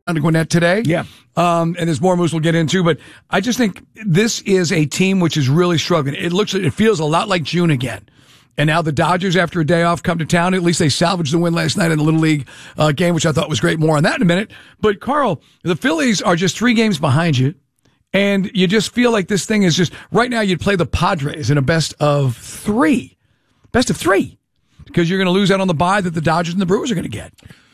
to Gwinnett today. Yeah. And there's more moves we'll get into, but I just think this is a team which is really struggling. It feels a lot like June again. And now the Dodgers, after a day off, come to town. At least they salvaged the win last night in the Little League game, which I thought was great. More on that in a minute. But Carl, the Phillies are just 3 games behind you. And you just feel like this thing is just, right now you'd play the Padres in a best of 3. Best of 3. Because you're going to lose out on the bye that the Dodgers and the Brewers are going to get.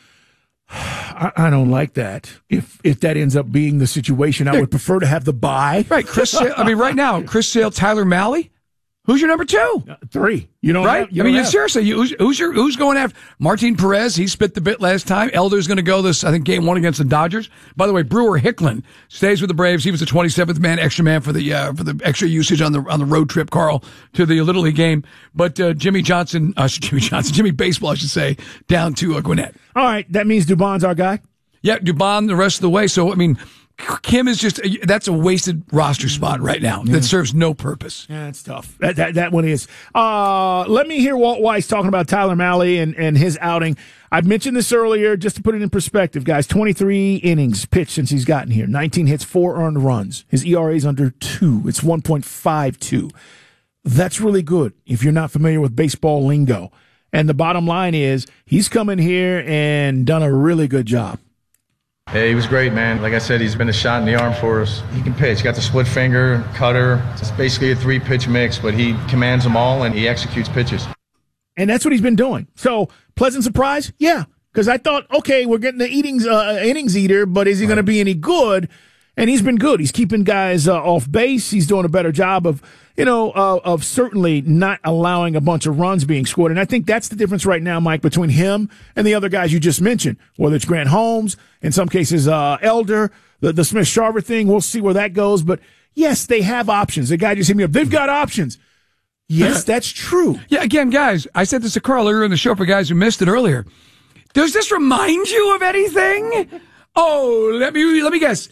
I don't like that. If that ends up being the situation, I would prefer to have the bye. Right. Right now, Chris Sale, Tyler Mahle. Who's your number 2? 3. You know, right? Seriously, who's going after Martin Perez? He spit the bit last time. Elder's going to go this, I think, game 1 against the Dodgers. By the way, Brewer Hicklin stays with the Braves. He was the 27th extra man for the extra usage on the road trip, Carl, to the Little League game. But Jimmy Baseball, I should say, down to Gwinnett. All right, that means Dubon's our guy. Yeah, Dubon the rest of the way. So I mean, Kim is that's a wasted roster spot right now that serves no purpose. Yeah, it's tough. That one is. Let me hear Walt Weiss talking about Tyler Mahle and his outing. I've mentioned this earlier just to put it in perspective, guys. 23 innings pitched since he's gotten here. 19 hits, 4 earned runs. His ERA is under 2. It's 1.52. That's really good if you're not familiar with baseball lingo. And the bottom line is he's come in here and done a really good job. Yeah, he was great, man. Like I said, he's been a shot in the arm for us. He can pitch. He got the split finger, cutter. It's basically a 3-pitch mix, but he commands them all and he executes pitches. And that's what he's been doing. So, pleasant surprise? Yeah. Because I thought, okay, we're getting the innings eater, but is he going to be any good? And he's been good. He's keeping guys off base. He's doing a better job of certainly not allowing a bunch of runs being scored. And I think that's the difference right now, Mike, between him and the other guys you just mentioned, whether it's Grant Holmes, in some cases Elder, the Smith-Shawver thing. We'll see where that goes. But, yes, they have options. The guy just hit me up. They've got options. Yes, that's true. Yeah, again, guys, I said this to Carl earlier in the show for guys who missed it earlier. Does this remind you of anything? Oh, let me guess.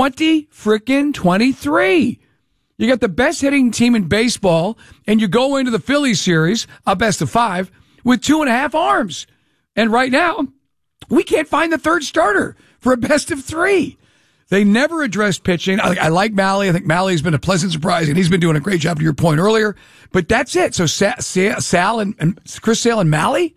23. You got the best hitting team in baseball, and you go into the Phillies series, a best of 5, with 2.5 arms. And right now, we can't find the third starter for a best of 3. They never addressed pitching. I like Mahle. I think Malle's been a pleasant surprise, and he's been doing a great job to your point earlier. But that's it. So Sal and Chris Sale and Mahle?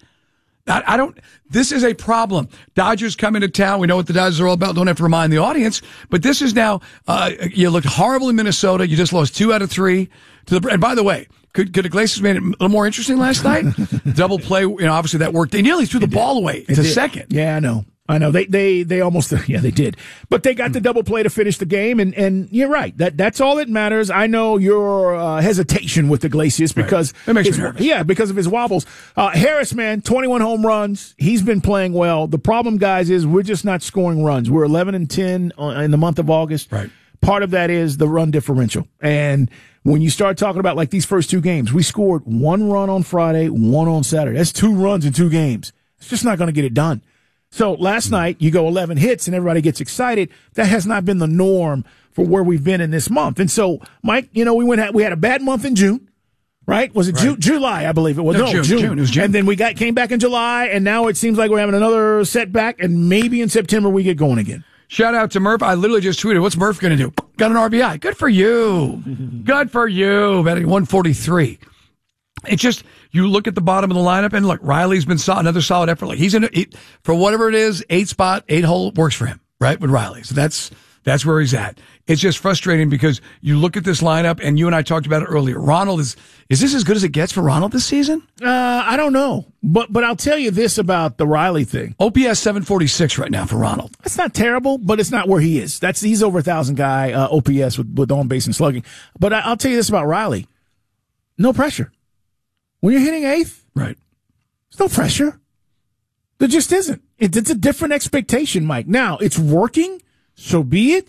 This is a problem. Dodgers come into town. We know what the Dodgers are all about. Don't have to remind the audience. But this is now, you looked horrible in Minnesota. You just lost 2 out of 3 to the, and by the way, could Iglesias made it a little more interesting last night? Double play, obviously that worked. They nearly threw the ball away to second. Yeah, I know. They almost, they did. But they got the double play to finish the game, and you're right. That's all that matters. I know your hesitation with Iglesias because It makes me nervous. Yeah, because of his wobbles. Harris, man, 21 home runs. He's been playing well. The problem, guys, is we're just not scoring runs. We're 11-10 in the month of August. Right. Part of that is the run differential. And when you start talking about like these first 2 games, we scored 1 run on Friday, 1 on Saturday. That's 2 runs in 2 games. It's just not going to get it done. So last night, you go 11 hits and everybody gets excited. That has not been the norm for where we've been in this month. And so, Mike, we had a bad month in June, right? Was it July, I believe it was? No, June. It was June. And then we came back in July, and now it seems like we're having another setback, and maybe in September we get going again. Shout out to Murph. I literally just tweeted, what's Murph going to do? Got an RBI. Good for you. Good for you. Batting 143. It's just, you look at the bottom of the lineup, and look, Riley's been another solid effort. Like for whatever it is, 8 spot, 8 hole works for him, right? With Riley. So that's where he's at. It's just frustrating because you look at this lineup, and you and I talked about it earlier. Ronald is this as good as it gets for Ronald this season? I don't know. But I'll tell you this about the Riley thing. OPS 746 right now for Ronald. That's not terrible, but it's not where he is. He's over 1,000 guy OPS with on base and slugging. But I'll tell you this about Riley. No pressure. When you're hitting 8th, right? There's no pressure. There just isn't. It's a different expectation, Mike. Now, it's working, so be it.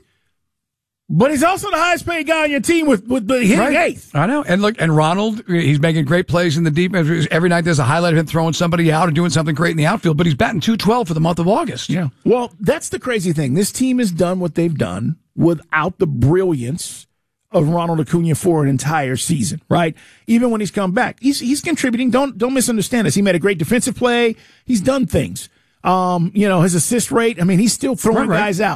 But he's also the highest paid guy on your team with hitting 8th. I know. And look, and Ronald, he's making great plays in the deep. Every night there's a highlight of him throwing somebody out or doing something great in the outfield, but he's batting .212 for the month of August. Yeah. Well, that's the crazy thing. This team has done what they've done without the brilliance of Ronald Acuna for an entire season, right? Even when he's come back, he's contributing. Don't misunderstand us. He made a great defensive play. He's done things. His assist rate. I mean, he's still throwing Right. guys out.